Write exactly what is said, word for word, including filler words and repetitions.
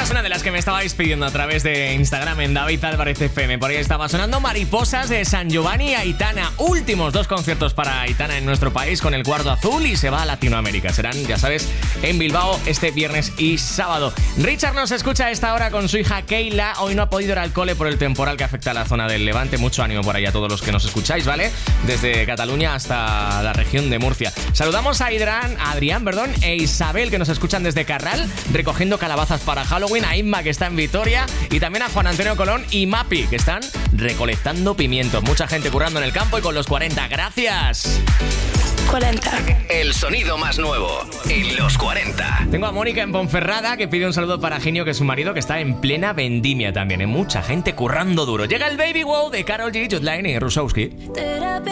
Esta es una de las que me estabais pidiendo a través de Instagram en David Álvarez F M. Por ahí estaba sonando Mariposas de San Giovanni y Aitana. Últimos dos conciertos para Aitana en nuestro país con el Cuarto Azul y se va a Latinoamérica. Serán, ya sabes, en Bilbao este viernes y sábado. Richard nos escucha a esta hora con su hija Keila. Hoy no ha podido ir al cole por el temporal que afecta a la zona del Levante. Mucho ánimo por ahí a todos los que nos escucháis, ¿vale? Desde Cataluña hasta la región de Murcia. Saludamos a Adrián, a Adrián, perdón, e Isabel que nos escuchan desde Carral recogiendo calabazas para Halloween, a Inma que está en Vitoria y también a Juan Antonio Colón y Mapi que están recolectando pimientos. Mucha gente currando en el campo y con los cuarenta. ¡Gracias! cuarenta. El sonido más nuevo en los cuarenta. Tengo a Mónica en Ponferrada que pide un saludo para Ginio, que es su marido, que está en plena vendimia también. Hay mucha gente currando duro. Llega el Baby Wow de Karol G, Jodline y Rusowski.